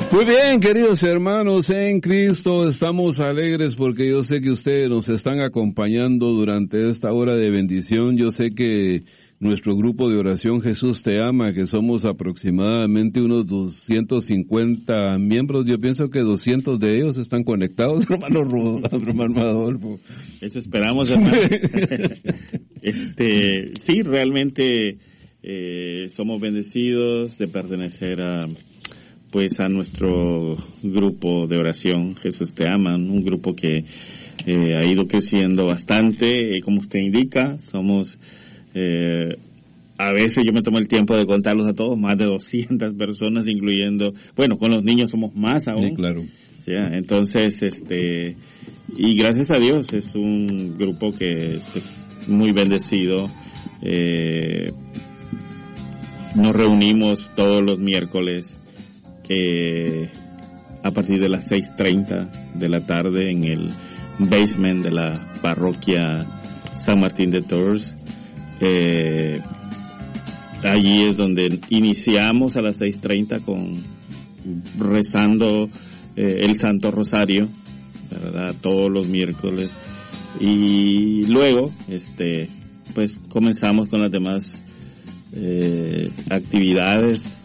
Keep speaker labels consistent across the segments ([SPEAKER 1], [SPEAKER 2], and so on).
[SPEAKER 1] Muy bien, queridos hermanos en Cristo, estamos alegres porque yo sé que ustedes nos están acompañando durante esta hora de bendición. Yo sé que nuestro grupo de oración Jesús te ama, que somos aproximadamente unos 250 miembros, yo pienso que 200 de ellos están conectados, hermano Adolfo.
[SPEAKER 2] Eso esperamos, hermano. Sí, realmente somos bendecidos de pertenecer a nuestro grupo de oración Jesús te ama, un grupo que ha ido creciendo bastante, como usted indica, somos a veces yo me tomo el tiempo de contarlos a todos, más de 200 personas, incluyendo, con los niños somos más aún.
[SPEAKER 1] Sí, claro.
[SPEAKER 2] ¿Ya? Entonces, y gracias a Dios es un grupo que es muy bendecido. Nos reunimos todos los miércoles a partir de las 6:30 de la tarde en el basement de la parroquia San Martín de Tours. Allí es donde iniciamos a las 6:30 rezando el Santo Rosario, ¿verdad? Todos los miércoles, y luego comenzamos con las demás actividades.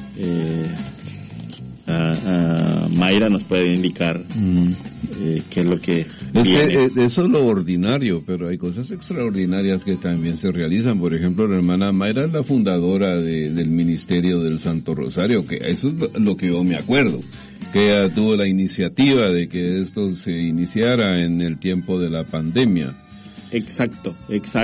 [SPEAKER 2] Mayra nos puede indicar qué es lo que viene.
[SPEAKER 1] Eso es lo ordinario, pero hay cosas extraordinarias que también se realizan. Por ejemplo, la hermana Mayra es la fundadora del Ministerio del Santo Rosario, que eso es lo que yo me acuerdo, que ella tuvo la iniciativa de que esto se iniciara en el tiempo de la pandemia.
[SPEAKER 2] Exacto.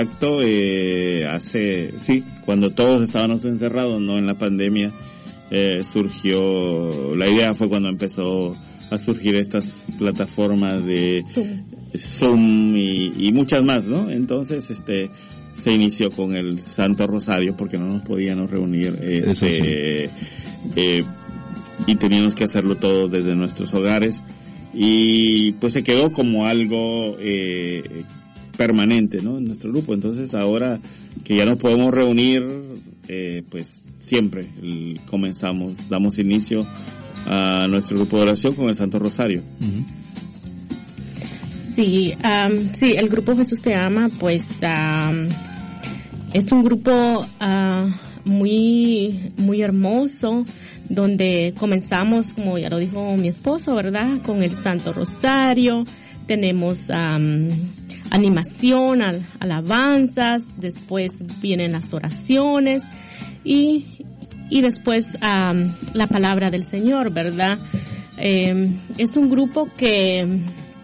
[SPEAKER 2] Cuando todos estábamos encerrados, no en la pandemia, surgió, la idea fue cuando empezó a surgir estas plataformas de Zoom y muchas más, ¿no? Entonces, se inició con el Santo Rosario porque no nos podíamos reunir, y teníamos que hacerlo todo desde nuestros hogares, y pues se quedó como algo permanente, ¿no? En nuestro grupo. Entonces ahora que ya nos podemos reunir, siempre damos inicio a nuestro grupo de oración con el Santo Rosario.
[SPEAKER 3] Uh-huh. Sí, el grupo Jesús te ama, es un grupo muy, muy hermoso, donde comenzamos, como ya lo dijo mi esposo, ¿verdad?, con el Santo Rosario. Tenemos animación, alabanzas, después vienen las oraciones y después la palabra del Señor, ¿verdad? Es un grupo que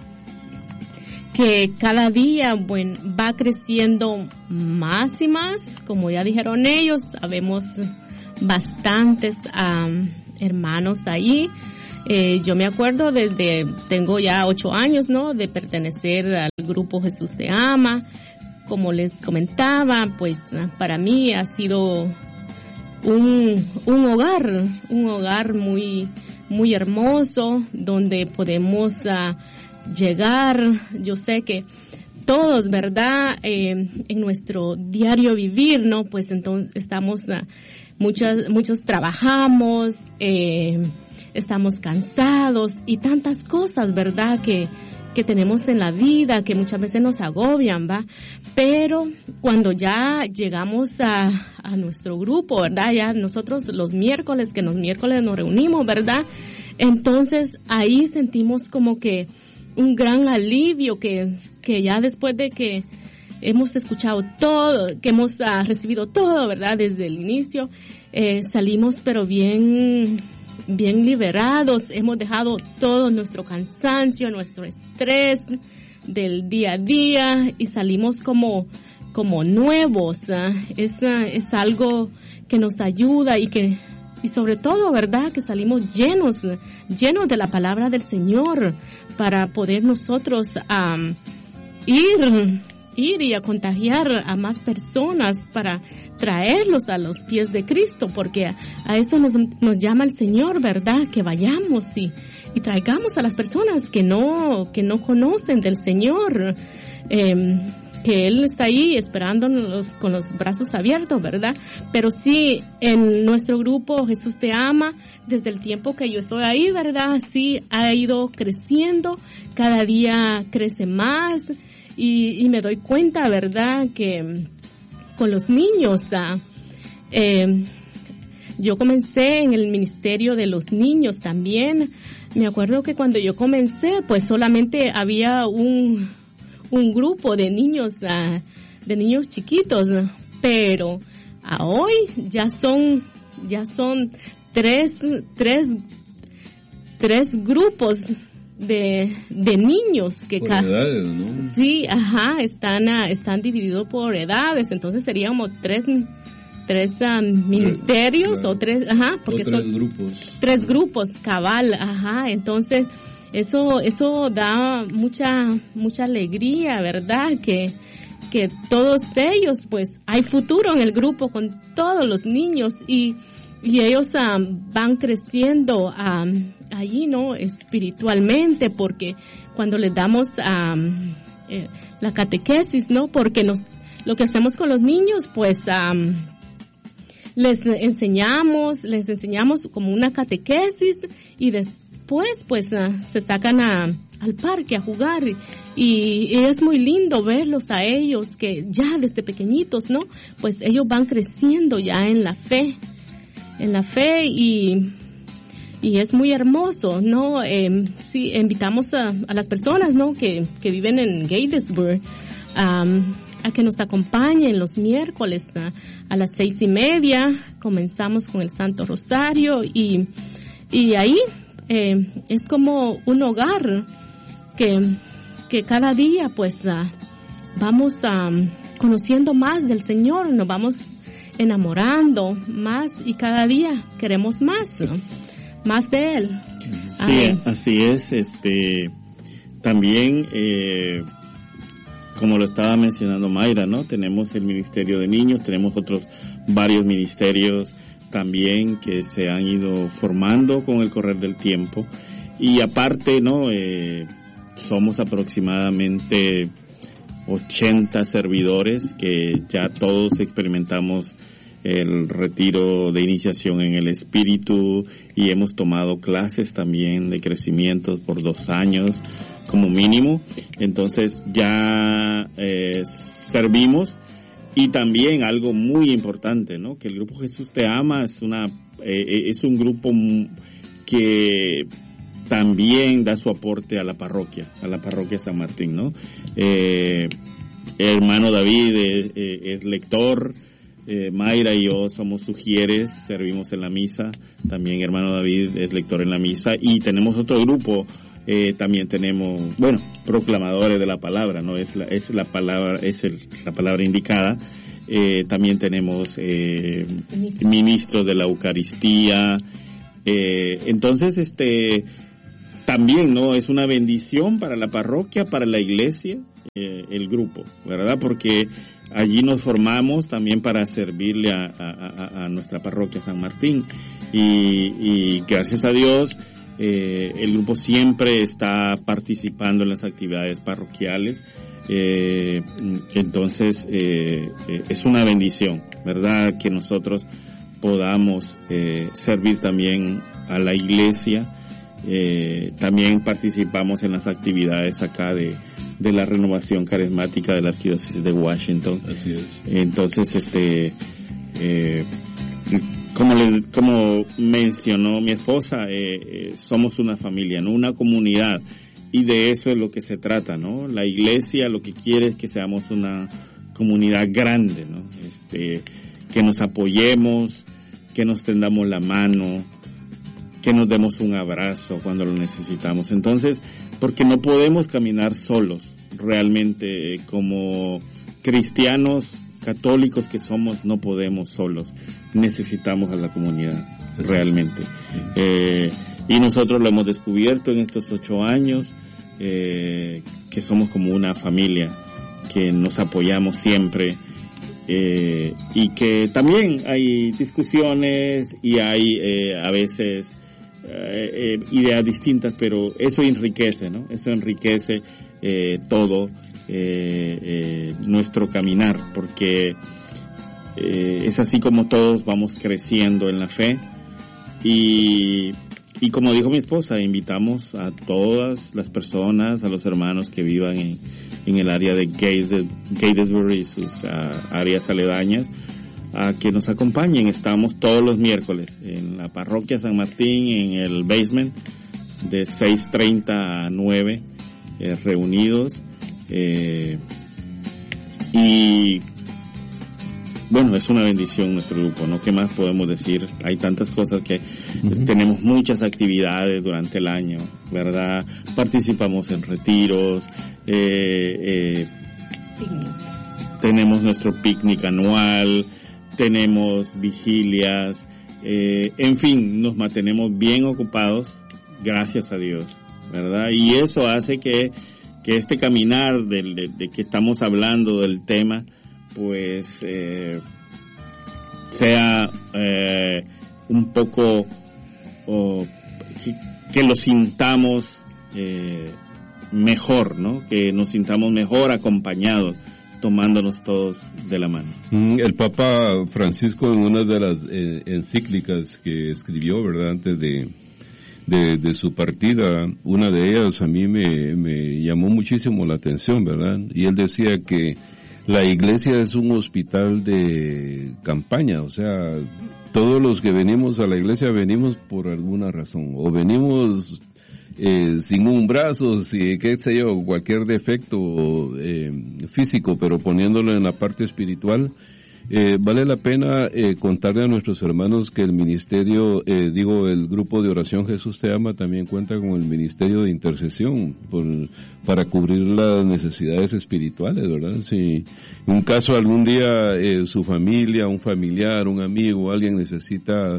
[SPEAKER 3] cada día va creciendo más y más, como ya dijeron ellos, habemos bastantes hermanos ahí. Yo me acuerdo tengo ya 8 años, ¿no?, de pertenecer al grupo Jesús te ama. Como les comentaba, para mí ha sido un hogar muy, muy hermoso, donde podemos llegar. Yo sé que todos, ¿verdad?, en nuestro diario vivir, ¿no?, entonces estamos, muchos trabajamos, estamos cansados y tantas cosas, ¿verdad?, que tenemos en la vida, que muchas veces nos agobian, ¿va? Pero cuando ya llegamos a nuestro grupo, ¿verdad?, ya nosotros los miércoles nos reunimos, ¿verdad?, entonces ahí sentimos como que un gran alivio, que ya después de que hemos escuchado todo, que hemos recibido todo, ¿verdad?, desde el inicio, salimos pero bien liberados. Hemos dejado todo nuestro cansancio, nuestro estrés del día a día, y salimos como nuevos. Es algo que nos ayuda y sobre todo, ¿verdad?, que salimos llenos de la palabra del Señor, para poder nosotros ir y a contagiar a más personas, para traerlos a los pies de Cristo, porque a eso nos llama el Señor, ¿verdad?, que vayamos y traigamos a las personas que no conocen del Señor, que Él está ahí esperándonos con los brazos abiertos, ¿verdad? Pero sí, en nuestro grupo Jesús te ama, desde el tiempo que yo estoy ahí, ¿verdad? Sí, ha ido creciendo, cada día crece más y me doy cuenta, ¿verdad? Que con los niños, yo comencé en el ministerio de los niños también. Me acuerdo que cuando yo comencé, pues solamente había un grupo de niños chiquitos, pero a hoy ya son tres grupos de niños que
[SPEAKER 1] por edades, ¿no?
[SPEAKER 3] Sí, están divididos por edades, entonces serían como tres ministerios, claro. O tres, porque son
[SPEAKER 1] grupos.
[SPEAKER 3] Tres grupos, cabal, entonces eso da mucha alegría, ¿verdad? Que todos ellos, pues, hay futuro en el grupo con todos los niños y ellos van creciendo allí, ¿no? Espiritualmente, porque cuando les damos la catequesis, ¿no? Porque lo que hacemos con los niños, pues, les enseñamos como una catequesis y después pues se sacan al parque a jugar y es muy lindo verlos a ellos que ya desde pequeñitos, ¿no? Pues ellos van creciendo ya en la fe y es muy hermoso, ¿no? Sí, invitamos a las personas, ¿no? Que viven en Gatesburg, a que nos acompañen los miércoles a las 6:30. Comenzamos con el Santo Rosario y ahí es como un hogar que cada día pues vamos conociendo más del Señor, nos vamos enamorando más y cada día queremos más, ¿no? Más de Él.
[SPEAKER 2] Sí, así es. También como lo estaba mencionando Mayra, ¿no? Tenemos el Ministerio de Niños, tenemos otros varios ministerios también que se han ido formando con el correr del tiempo. Y aparte, ¿no? Somos aproximadamente 80 servidores que ya todos experimentamos el retiro de iniciación en el Espíritu y hemos tomado clases también de crecimiento por 2 años como mínimo. Entonces ya servimos. Y también algo muy importante, ¿no? Que el Grupo Jesús te ama es un grupo que también da su aporte a la parroquia San Martín, ¿no? Hermano David es lector, Mayra y yo somos sugieres, servimos en la misa, también hermano David es lector en la misa y tenemos otro grupo. También tenemos, proclamadores de la palabra, ¿no? Es la palabra indicada. También tenemos, ministros de la Eucaristía. Entonces, también, ¿no? Es una bendición para la parroquia, para la iglesia, el grupo, ¿verdad? Porque allí nos formamos también para servirle a nuestra parroquia San Martín. Y gracias a Dios, el grupo siempre está participando en las actividades parroquiales, entonces es una bendición, ¿verdad? Que nosotros podamos servir también a la iglesia. También participamos en las actividades acá de la renovación carismática de la Arquidiócesis de Washington.
[SPEAKER 1] Así es.
[SPEAKER 2] Entonces, como mencionó mi esposa, somos una familia, ¿no? Una comunidad, y de eso es lo que se trata, ¿no? La iglesia lo que quiere es que seamos una comunidad grande, ¿no? Que nos apoyemos, que nos tendamos la mano, que nos demos un abrazo cuando lo necesitamos. Entonces, porque no podemos caminar solos, realmente, como cristianos católicos que somos, no podemos solos, necesitamos a la comunidad, realmente. Y nosotros lo hemos descubierto en estos 8 años, que somos como una familia, que nos apoyamos siempre, y que también hay discusiones y hay a veces ideas distintas, pero eso enriquece, ¿no? Eso enriquece todo nuestro caminar, porque es así como todos vamos creciendo en la fe. Y como dijo mi esposa, invitamos a todas las personas, a los hermanos que vivan en el área de Gatesbury y sus áreas aledañas, a que nos acompañen. Estamos todos los miércoles en la parroquia San Martín, en el basement, de 6:30 a 9, reunidos. Y bueno, es una bendición nuestro grupo, ¿no? ¿Qué más podemos decir? Hay tantas cosas que tenemos muchas actividades durante el año, ¿verdad? Participamos en retiros, tenemos nuestro picnic anual, tenemos vigilias, en fin, nos mantenemos bien ocupados, gracias a Dios, ¿verdad? Y eso hace que este caminar de que estamos hablando del tema, pues sea un poco que lo sintamos mejor, ¿no? Que nos sintamos mejor acompañados, tomándonos todos de la mano.
[SPEAKER 1] El Papa Francisco, en una de las encíclicas que escribió, ¿verdad?, antes de su partida, una de ellas a mí me llamó muchísimo la atención, ¿verdad? Y él decía que la iglesia es un hospital de campaña, o sea, todos los que venimos a la iglesia venimos por alguna razón, o venimos sin un brazo, qué sé yo, cualquier defecto físico, pero poniéndolo en la parte espiritual. Vale la pena contarle a nuestros hermanos que el ministerio, el grupo de oración Jesús Te Ama también cuenta con el ministerio de intercesión para cubrir las necesidades espirituales, ¿verdad? Si en un caso algún día su familia, un familiar, un amigo, alguien necesita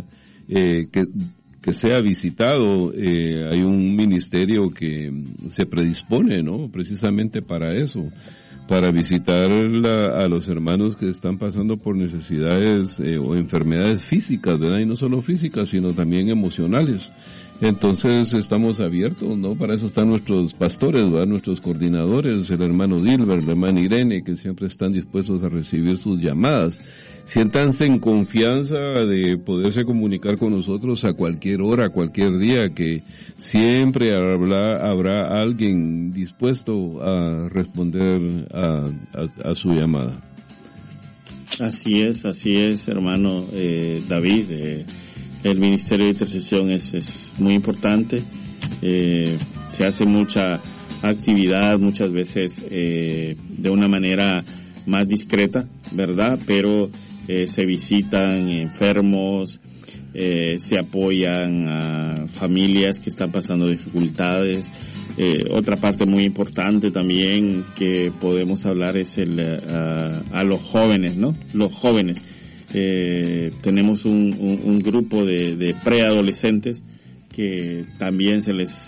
[SPEAKER 1] que sea visitado, hay un ministerio que se predispone, ¿no? Precisamente para eso, para visitar a los hermanos que están pasando por necesidades o enfermedades físicas, ¿verdad? Y no solo físicas, sino también emocionales. Entonces estamos abiertos, ¿no? Para eso están nuestros pastores, ¿verdad? Nuestros coordinadores, el hermano Dilber, la hermana Irene, que siempre están dispuestos a recibir sus llamadas. Siéntanse en confianza de poderse comunicar con nosotros a cualquier hora, a cualquier día, que siempre habrá alguien dispuesto a responder a su llamada.
[SPEAKER 2] Así es, hermano David. El ministerio de intercesión es muy importante. Se hace mucha actividad, muchas veces de una manera más discreta, ¿verdad? Pero se visitan enfermos, se apoyan a familias que están pasando dificultades. Otra parte muy importante también que podemos hablar es a los jóvenes, ¿no? Los jóvenes. Tenemos un grupo de preadolescentes que también se les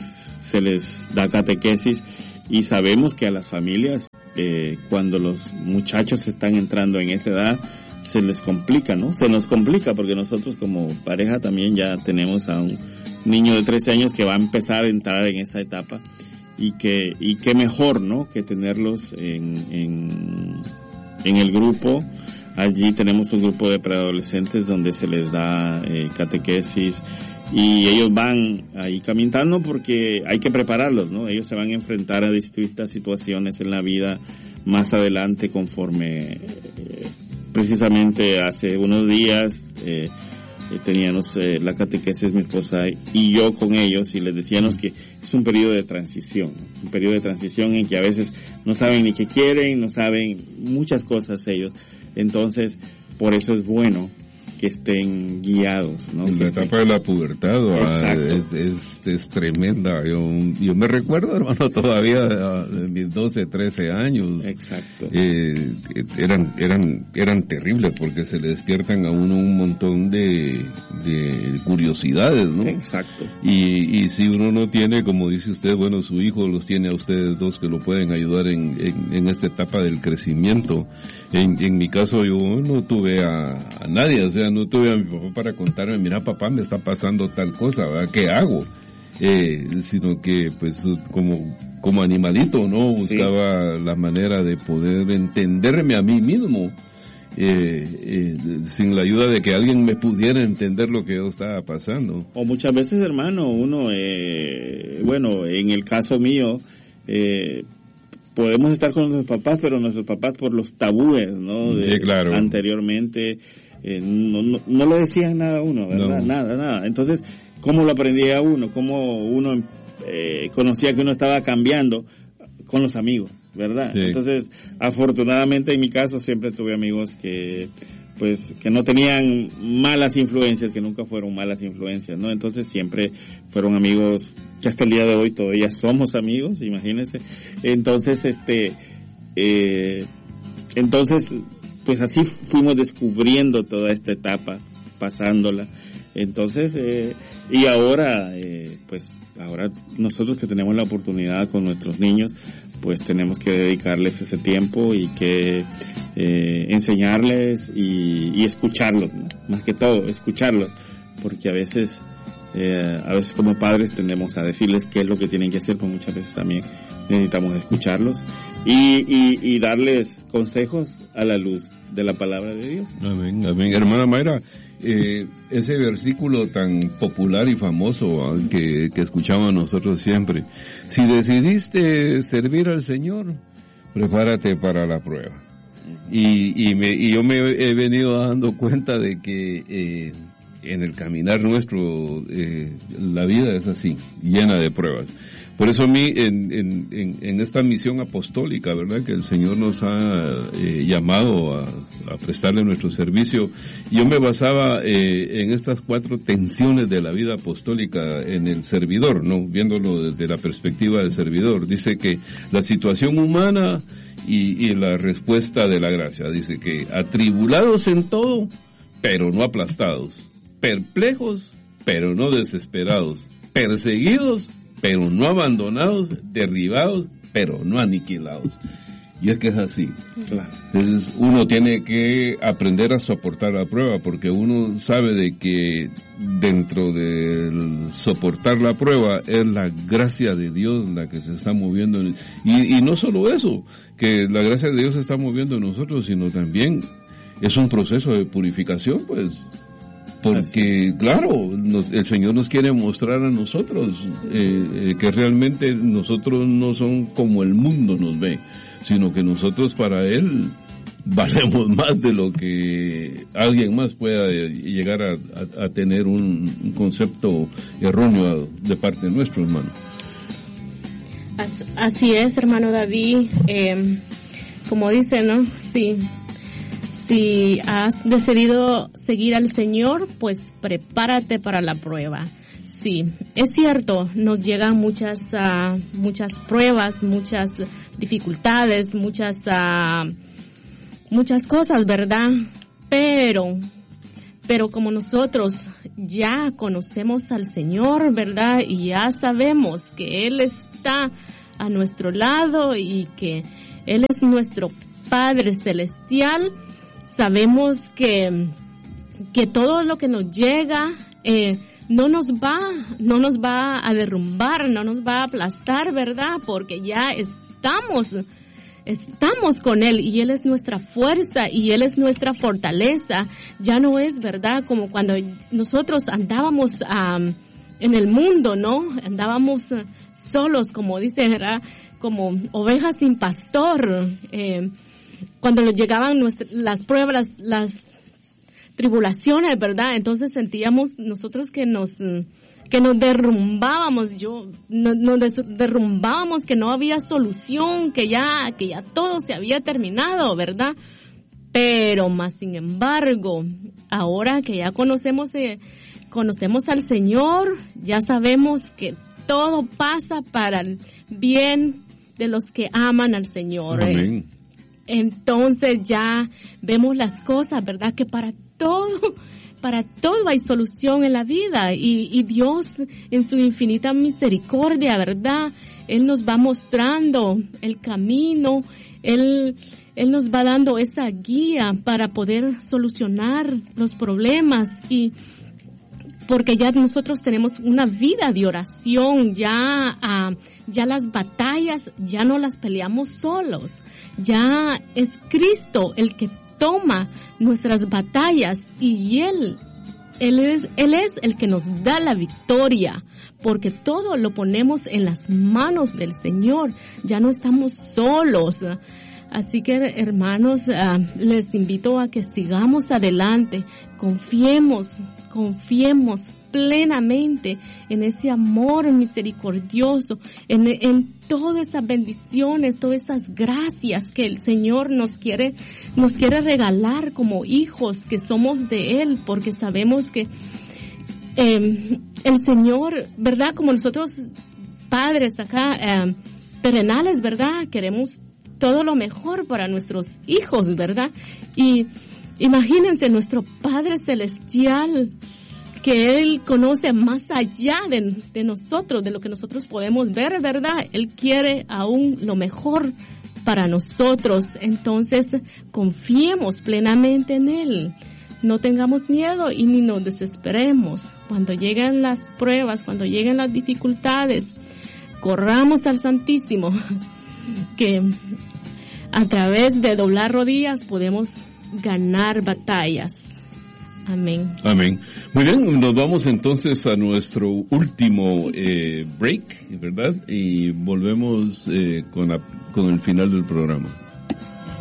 [SPEAKER 2] da catequesis, y sabemos que a las familias, cuando los muchachos están entrando en esa edad, se les complica, ¿no? Se nos complica porque nosotros como pareja también ya tenemos a un niño de 13 años que va a empezar a entrar en esa etapa, y qué mejor, ¿no? Que tenerlos en el grupo. Allí tenemos un grupo de preadolescentes donde se les da catequesis, y ellos van ahí caminando porque hay que prepararlos, ¿no? Ellos se van a enfrentar a distintas situaciones en la vida más adelante, conforme precisamente hace unos días teníamos la catequesis mi esposa y yo con ellos, y les decíamos que es un periodo de transición, en que a veces no saben ni qué quieren, no saben muchas cosas ellos. Entonces, por eso es bueno que estén guiados, ¿no?
[SPEAKER 1] La etapa de la pubertad es tremenda. Yo me recuerdo, hermano, todavía de mis 12, 13 años.
[SPEAKER 2] Exacto.
[SPEAKER 1] Eran terribles porque se le despiertan a uno un montón de curiosidades, ¿no?
[SPEAKER 2] Exacto.
[SPEAKER 1] Y si uno no tiene, como dice usted, bueno, su hijo los tiene a ustedes dos que lo pueden ayudar en esta etapa del crecimiento. En mi caso, yo no tuve a nadie, o sea, no tuve a mi papá para contarme, mira, papá, me está pasando tal cosa, ¿verdad? ¿Qué hago? sino que pues como animalito, ¿no? Buscaba la manera de poder entenderme a mí mismo, sin la ayuda de que alguien me pudiera entender lo que yo estaba pasando.
[SPEAKER 2] O muchas veces, hermano, uno, bueno, en el caso mío, podemos estar con nuestros papás, pero nuestros papás por los tabúes, ¿no?
[SPEAKER 1] Sí, claro.
[SPEAKER 2] Anteriormente, no le decían nada a uno, ¿verdad? No. Nada. Entonces, ¿cómo lo aprendía uno? ¿Cómo uno conocía que uno estaba cambiando? Con los amigos, ¿verdad? Sí. Entonces, afortunadamente en mi caso siempre tuve amigos que no tenían malas influencias, que nunca fueron malas influencias, ¿no? Entonces siempre fueron amigos que hasta el día de hoy todavía somos amigos, imagínense. Entonces, pues así fuimos descubriendo toda esta etapa, pasándola. Entonces, y ahora, ahora nosotros que tenemos la oportunidad con nuestros niños, pues tenemos que dedicarles ese tiempo y que enseñarles y escucharlos, ¿no? Más que todo, escucharlos, porque a veces como padres tendemos a decirles qué es lo que tienen que hacer, pero muchas veces también necesitamos escucharlos y darles consejos a la luz de la palabra de Dios.
[SPEAKER 1] Amén, amén. Hermana Mayra, ese versículo tan popular y famoso que escuchamos nosotros siempre: si decidiste servir al Señor, prepárate para la prueba. Y yo me he venido dando cuenta de que en el caminar nuestro la vida es así, llena de pruebas. Por eso a mí en esta misión apostólica, ¿verdad?, que el Señor nos ha llamado a prestarle nuestro servicio, yo me basaba en estas 4 tensiones de la vida apostólica en el servidor, ¿no? Viéndolo desde la perspectiva del servidor. Dice que la situación humana y la respuesta de la gracia. Dice que atribulados en todo, pero no aplastados, perplejos, pero no desesperados, perseguidos, pero no abandonados, derribados, pero no aniquilados. Y es que es así. Claro. Entonces uno tiene que aprender a soportar la prueba, porque uno sabe de que dentro del soportar la prueba es la gracia de Dios la que se está moviendo. Y no solo eso, que la gracia de Dios se está moviendo en nosotros, sino también es un proceso de purificación, pues. Porque, claro, el Señor nos quiere mostrar a nosotros que realmente nosotros no son como el mundo nos ve, sino que nosotros para Él valemos más de lo que alguien más pueda llegar a tener un concepto erróneo de parte nuestro, hermano.
[SPEAKER 3] Así es, hermano David. Como dice, ¿no? Sí. Si has decidido seguir al Señor, pues prepárate para la prueba. Sí, es cierto, nos llegan muchas pruebas, muchas dificultades, muchas cosas, ¿verdad? Pero como nosotros ya conocemos al Señor, ¿verdad? Y ya sabemos que Él está a nuestro lado y que Él es nuestro Padre Celestial, sabemos que todo lo que nos llega no nos va a derrumbar, no nos va a aplastar, ¿verdad? Porque ya estamos con Él y Él es nuestra fuerza y Él es nuestra fortaleza. Ya no es, ¿verdad?, como cuando nosotros andábamos en el mundo, ¿no? Andábamos solos, como dice, ¿verdad?, como ovejas sin pastor. Cuando nos llegaban las pruebas, las tribulaciones, ¿verdad? Entonces sentíamos nosotros que nos derrumbábamos, nos derrumbábamos, que no había solución, que ya todo se había terminado, ¿verdad? Pero más sin embargo, ahora que ya conocemos al Señor, ya sabemos que todo pasa para el bien de los que aman al Señor.
[SPEAKER 1] Amén.
[SPEAKER 3] Entonces ya vemos las cosas, ¿verdad? Que para todo hay solución en la vida y Dios en su infinita misericordia, ¿verdad? Él nos va mostrando el camino, Él nos va dando esa guía para poder solucionar los problemas y porque ya nosotros tenemos una vida de oración, ya las batallas ya no las peleamos solos, ya es Cristo el que toma nuestras batallas y Él es el que nos da la victoria, porque todo lo ponemos en las manos del Señor, ya no estamos solos. Así que, hermanos, les invito a que sigamos adelante, confiemos plenamente en ese amor misericordioso, en todas esas bendiciones, todas esas gracias que el Señor nos quiere regalar como hijos que somos de Él, porque sabemos que el Señor, ¿verdad? Como nosotros padres acá, terrenales, ¿verdad? Queremos todo lo mejor para nuestros hijos, ¿verdad? Y imagínense, nuestro Padre Celestial, que Él conoce más allá de nosotros, de lo que nosotros podemos ver, ¿verdad? Él quiere aún lo mejor para nosotros. Entonces, confiemos plenamente en Él. No tengamos miedo y ni nos desesperemos. Cuando lleguen las pruebas, cuando lleguen las dificultades, corramos al Santísimo, que a través de doblar rodillas podemos ganar batallas. Amén.
[SPEAKER 1] Amén. Muy bien, nos vamos entonces a nuestro último break, ¿verdad? Y volvemos con el final del programa.